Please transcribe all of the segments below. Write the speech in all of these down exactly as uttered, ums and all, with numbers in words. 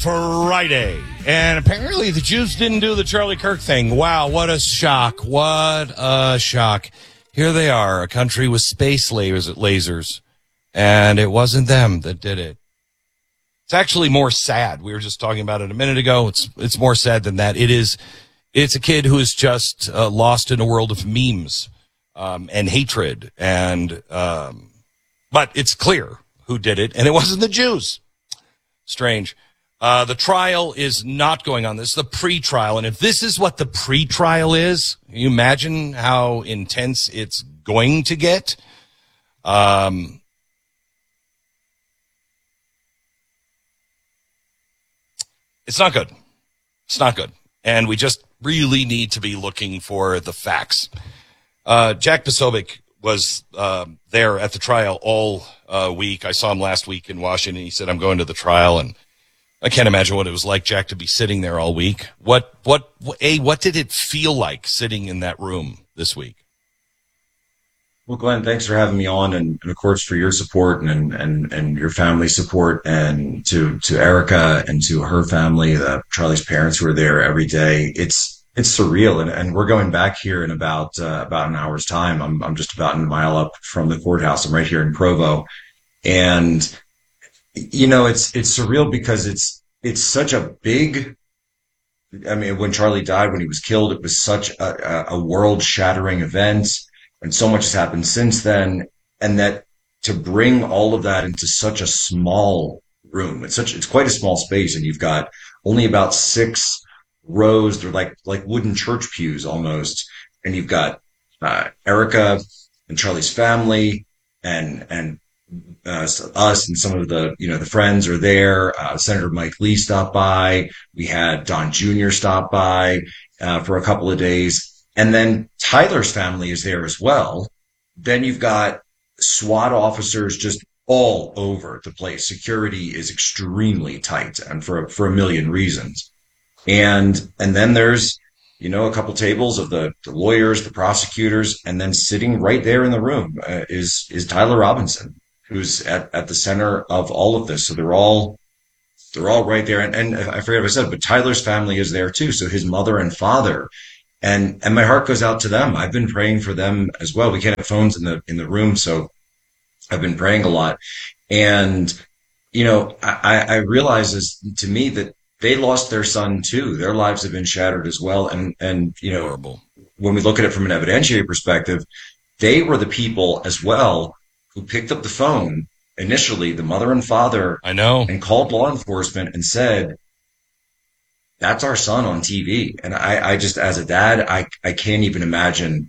Friday. And apparently the Jews didn't do the Charlie Kirk thing. Wow, what a shock. What a shock. Here they are, a country with space lasers, and it wasn't them that did it. It's actually more sad. We were just talking about it a minute ago. It's it's more sad than that. It is, it's a kid who is just uh, lost in a world of memes um, and hatred. And um, but it's clear who did it, and it wasn't the Jews. Strange. Uh, the trial is not going on. This is the pre-trial. And if this is what the pre-trial is, can you imagine how intense it's going to get? Um, it's not good. It's not good. And we just really need to be looking for the facts. Uh, Jack Posobiec was uh, there at the trial all uh, week. I saw him last week in Washington. He said, I'm going to the trial, and I can't imagine what it was like, Jack, to be sitting there all week. What, what, A, what did it feel like sitting in that room this week? Well, Glenn, thanks for having me on, and, and of course for your support and, and, and your family support, and to, to Erica and to her family, the Charlie's parents who are there every day. It's, it's surreal. And, and we're going back here in about, uh, about an hour's time. I'm, I'm just about a mile up from the courthouse. I'm right here in Provo. And you know, it's, it's surreal because it's, it's such a big, I mean, when Charlie died, when he was killed, it was such a, a world shattering event, and so much has happened since then. And that to bring all of that into such a small room, it's such, it's quite a small space. And you've got only about six rows. They're like, like wooden church pews almost. And you've got, uh, Erica and Charlie's family and, and, Uh, us and some of the, you know, the friends are there. Uh, Senator Mike Lee stopped by. We had Don Junior stop by, uh, for a couple of days. And then Tyler's family is there as well. Then you've got SWAT officers just all over the place. Security is extremely tight, and for, for a million reasons. And, and then there's, you know, a couple tables of the, the lawyers, the prosecutors, and then sitting right there in the room, uh, is, is Tyler Robinson, who's at, at the center of all of this. So they're all, they're all right there. And, and I forget if I said, but Tyler's family is there too. So his mother and father, and, and my heart goes out to them. I've been praying for them as well. We can't have phones in the, in the room. So I've been praying a lot. And, you know, I, I realize is to me that they lost their son too. Their lives have been shattered as well. And, and, you know, Horrible. When we look at it from an evidentiary perspective, they were the people as well who picked up the phone initially, the mother and father, I know, and called law enforcement and said, that's our son on T V. And I, I just, as a dad, I, I can't even imagine.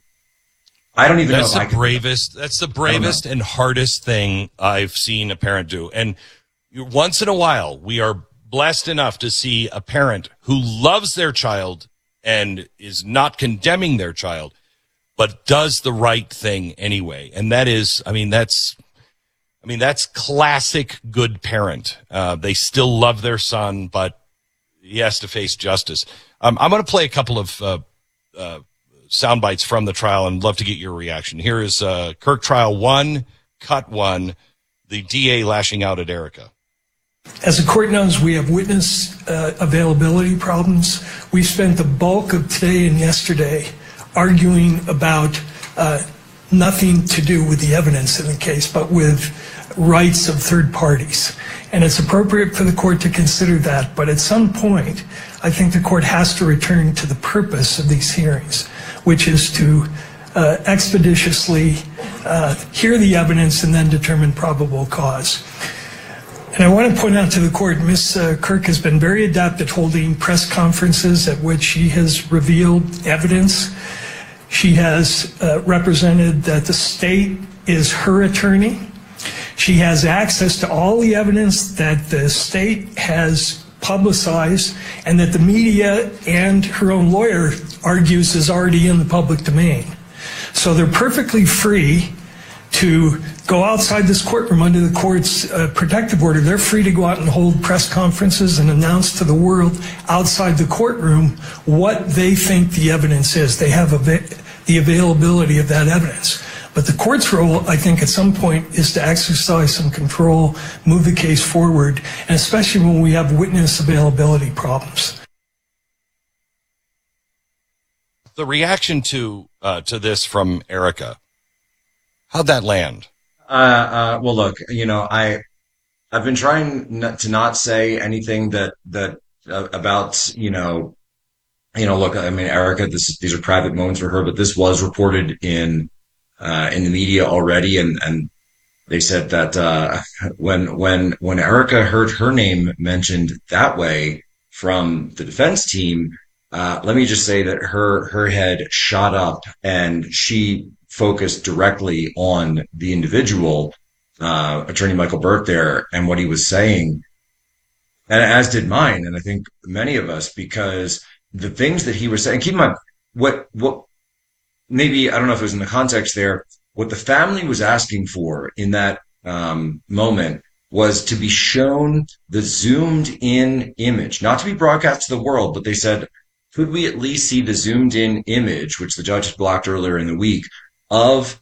I don't even that's know. The if I bravest, that's the bravest and hardest thing I've seen a parent do. And once in a while, we are blessed enough to see a parent who loves their child and is not condemning their child, but does the right thing anyway. And that is, I mean, that's, I mean, that's classic good parent. Uh, they still love their son, but he has to face justice. Um, I'm going to play a couple of, uh, uh, sound bites from the trial and love to get your reaction. Here is, uh, Kirk trial one, cut one, the D A lashing out at Erica. As the court knows, we have witness uh, availability problems. We spent the bulk of today and yesterday arguing about uh, nothing to do with the evidence in the case, but with rights of third parties. And it's appropriate for the court to consider that. But at some point, I think the court has to return to the purpose of these hearings, which is to uh, expeditiously uh, hear the evidence and then determine probable cause. And I want to point out to the court, Miz Uh, Kirk has been very adept at holding press conferences at which she has revealed evidence. She has uh, represented that the state is her attorney. She has access to all the evidence that the state has publicized and that the media and her own lawyer argues is already in the public domain. So they're perfectly free to go outside this courtroom under the court's uh, protective order. They're free to go out and hold press conferences and announce to the world outside the courtroom what they think the evidence is. They have av- the availability of that evidence. But the court's role, I think, at some point is to exercise some control, move the case forward, and especially when we have witness availability problems. The reaction to uh, to this from Erica, how'd that land? Uh, uh, well, look, you know, I, I've been trying not to not say anything that, that, uh, about, you know, you know, look, I mean, Erica, this, these are private moments for her, but this was reported in, uh, in the media already. And, and they said that, uh, when, when, when Erica heard her name mentioned that way from the defense team, uh, let me just say that her, her head shot up and she focused directly on the individual, uh, attorney Michael Burke there and what he was saying. And as did mine. And I think many of us, because the things that he was saying, keep in mind what, what maybe, I don't know if it was in the context there, what the family was asking for in that, um, moment was to be shown the zoomed in image, not to be broadcast to the world, but they said, could we at least see the zoomed in image, which the judge had blocked earlier in the week, of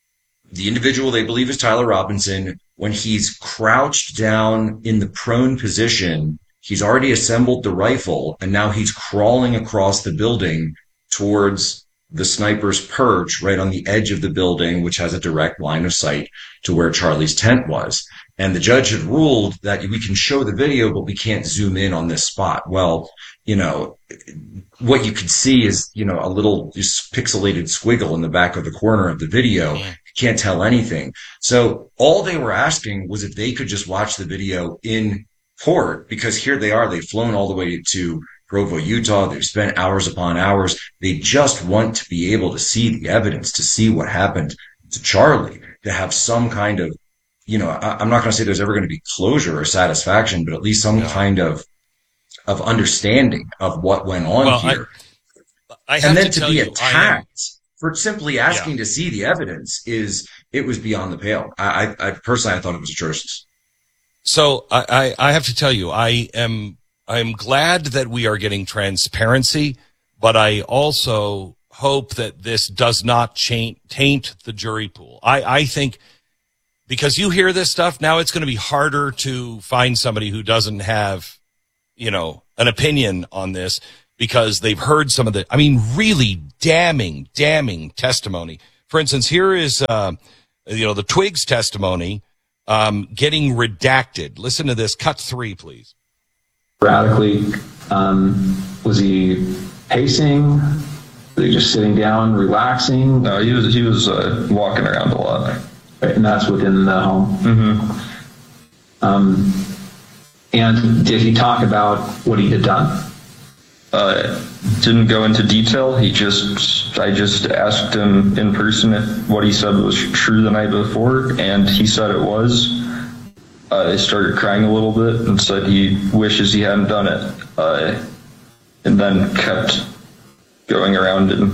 the individual they believe is Tyler Robinson when he's crouched down in the prone position. He's already assembled the rifle and now he's crawling across the building towards the sniper's perch right on the edge of the building, which has a direct line of sight to where Charlie's tent was. And the judge had ruled that we can show the video, but we can't zoom in on this spot. Well, you know, what you could see is, you know, a little just pixelated squiggle in the back of the corner of the video. You can't tell anything. So all they were asking was if they could just watch the video in court, because here they are. They've flown all the way to Provo, Utah. They've spent hours upon hours. They just want to be able to see the evidence, to see what happened to Charlie, to have some kind of, you know, I, I'm not going to say there's ever going to be closure or satisfaction, but at least some yeah. kind of of understanding of what went on well, here. I, I have and then to, to be you, attacked for simply asking yeah. to see the evidence is, it was beyond the pale. I, I, I personally, I thought it was atrocious. So I, I, I have to tell you, I am, I'm glad that we are getting transparency, but I also hope that this does not chain, taint the jury pool. I, I think because you hear this stuff, now it's going to be harder to find somebody who doesn't have, you know, an opinion on this because they've heard some of the, I mean, really damning, damning testimony. For instance, here is, uh, you know, the Twiggs testimony, um, getting redacted. Listen to this. Cut three, please. Radically, um, was he pacing? Was he just sitting down, relaxing? No, he was, he was, uh, walking around a lot. Right, and that's within the home. Mm-hmm. Um, And did he talk about what he had done? Uh, didn't go into detail. He just, I just asked him in person if what he said was true the night before, and he said it was. Uh, he started crying a little bit and said he wishes he hadn't done it. Uh, and then kept going around and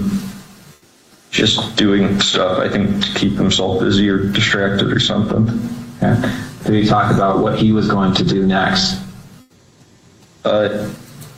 just doing stuff, I think, to keep himself busy or distracted or something. Yeah. Did he talk about what he was going to do next? Uh,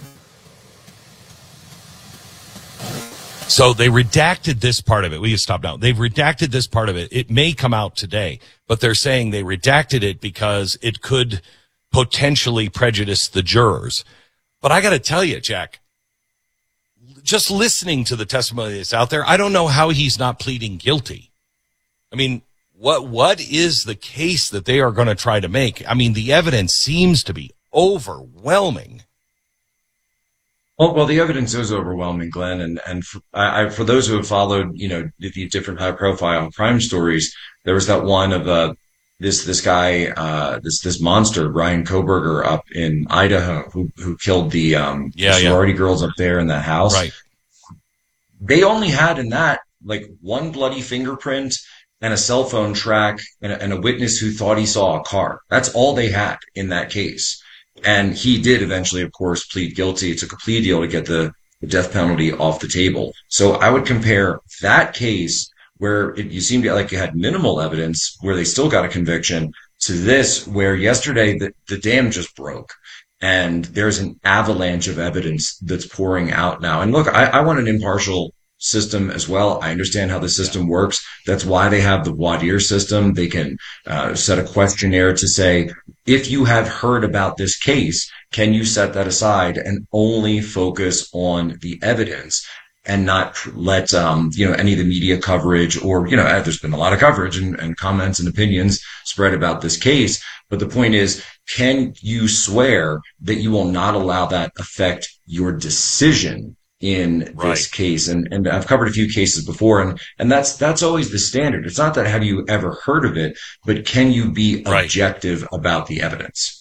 so they redacted this part of it. We can stop now. They've redacted this part of it. It may come out today, but they're saying they redacted it because it could potentially prejudice the jurors. But I got to tell you, Jack, just listening to the testimony that's out there, I don't know how he's not pleading guilty. I mean, What what is the case that they are going to try to make? I mean, the evidence seems to be overwhelming. Well, well, the evidence is overwhelming, Glenn, and and for, I, for those who have followed, you know, the, the different high-profile crime stories, there was that one of uh, this this guy, uh, this this monster, Brian Koberger, up in Idaho, who who killed the um yeah, the sorority yeah. girls up there in that house. Right. They only had in that like one bloody fingerprint and a cell phone track and a, and a witness who thought he saw a car. That's all they had in that case. And he did eventually, of course, plead guilty. It took a plea deal to get the, the death penalty off the table. So I would compare that case where it, you seemed like you had minimal evidence where they still got a conviction to this where yesterday the, the dam just broke and there's an avalanche of evidence that's pouring out now. And look, I, I want an impartial system as well. I understand how the system works. That's why they have the voir dire system. They can uh, set a questionnaire to say, if you have heard about this case, can you set that aside and only focus on the evidence and not let, um, you know, any of the media coverage or, you know, there's been a lot of coverage and, and comments and opinions spread about this case. But the point is, can you swear that you will not allow that affect your decision in this right. case? And, and I've covered a few cases before, and, and that's, that's always the standard. It's not that have you ever heard of it, but can you be right. objective about the evidence?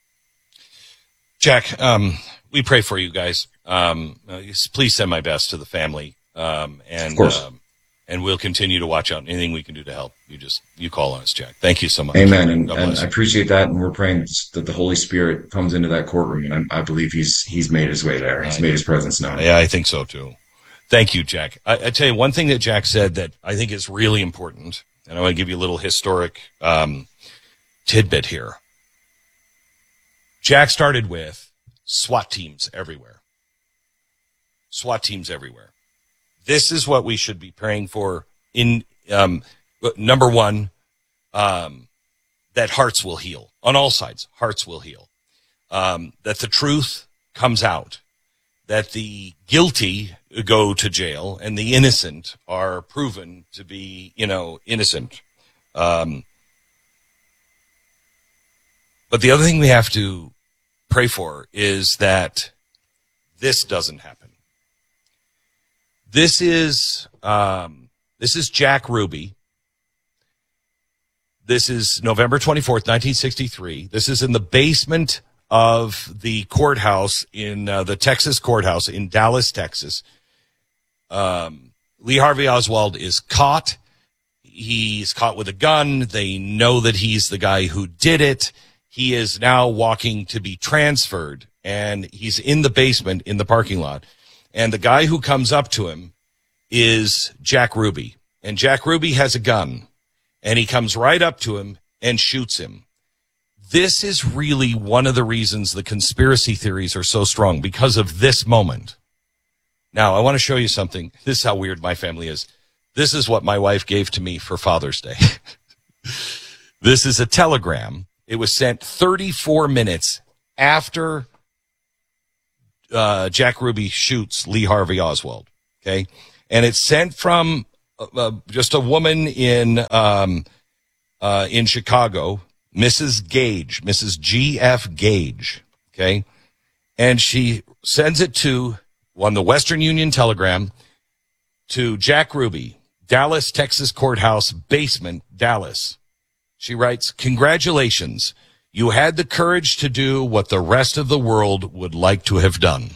Jack, um, we pray for you guys. Um, uh, please send my best to the family. Um, and, of course. Um, and we'll continue to watch out. Anything we can do to help, you just, you call on us, Jack. Thank you so much. Amen. And, and I appreciate that. And we're praying that the Holy Spirit comes into that courtroom. And I, I believe he's, he's made his way there. He's made his presence known. Yeah, I think so too. Thank you, Jack. I, I tell you one thing that Jack said that I think is really important. And I want to give you a little historic, um, tidbit here. Jack started with SWAT teams everywhere. SWAT teams everywhere. This is what we should be praying for in, um, number one, um, that hearts will heal on all sides. Hearts will heal. Um, that the truth comes out, that the guilty go to jail and the innocent are proven to be, you know, innocent. Um, but the other thing we have to pray for is that this doesn't happen. This is, um, this is Jack Ruby. This is November twenty-fourth, nineteen sixty-three. This is in the basement of the courthouse in uh, the Texas courthouse in Dallas, Texas. Um, Lee Harvey Oswald is caught. He's caught with a gun. They know that he's the guy who did it. He is now walking to be transferred, and he's in the basement in the parking lot. And the guy who comes up to him is Jack Ruby. And Jack Ruby has a gun. And he comes right up to him and shoots him. This is really one of the reasons the conspiracy theories are so strong, because of this moment. Now, I want to show you something. This is how weird my family is. This is what my wife gave to me for Father's Day. This is a telegram. It was sent thirty-four minutes after uh, Jack Ruby shoots Lee Harvey Oswald. Okay. And it's sent from uh, just a woman in, um, uh, in Chicago, Missus Gage, Missus G F Gage. Okay. And she sends it to, on the Western Union Telegram, to Jack Ruby, Dallas, Texas Courthouse, basement, Dallas. She writes, "Congratulations. You had the courage to do what the rest of the world would like to have done."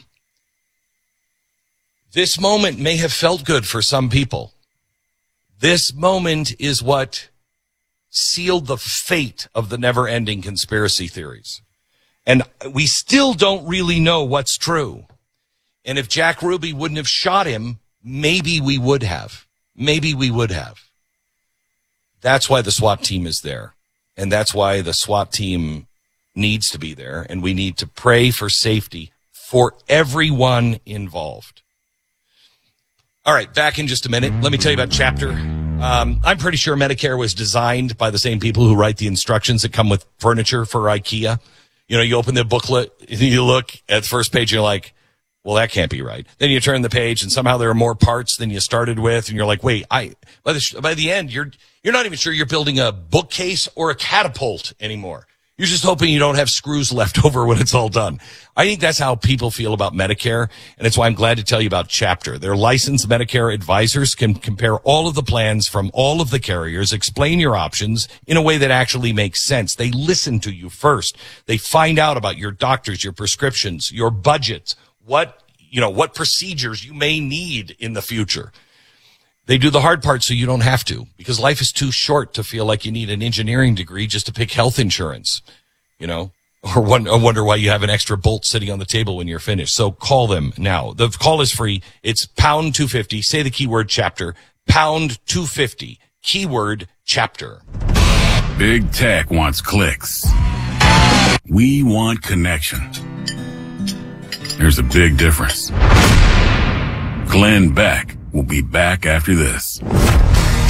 This moment may have felt good for some people. This moment is what sealed the fate of the never-ending conspiracy theories. And we still don't really know what's true. And if Jack Ruby wouldn't have shot him, maybe we would have. Maybe we would have. That's why the SWAT team is there. And that's why the SWAT team needs to be there. And we need to pray for safety for everyone involved. All right, back in just a minute. Let me tell you about Chapter. Um, I'm pretty sure Medicare was designed by the same people who write the instructions that come with furniture for IKEA. You know, you open the booklet, and you look at the first page, and you're like, well, that can't be right. Then you turn the page, and somehow there are more parts than you started with, and you're like, wait, I by the by the end, you're you're not even sure you're building a bookcase or a catapult anymore. You're just hoping you don't have screws left over when it's all done. I think that's how people feel about Medicare, and it's why I'm glad to tell you about Chapter. Their licensed Medicare advisors can compare all of the plans from all of the carriers, explain your options in a way that actually makes sense. They listen to you first. They find out about your doctors, your prescriptions, your budgets, what, you know, what procedures you may need in the future. They do the hard part so you don't have to, because life is too short to feel like you need an engineering degree just to pick health insurance, you know, or, one, or wonder why you have an extra bolt sitting on the table when you're finished. So call them now. The call is free. It's pound two fifty. Say the keyword Chapter. Pound two fifty. Keyword Chapter. Big tech wants clicks. We want connection. There's a big difference. Glenn Beck We'll be back after this.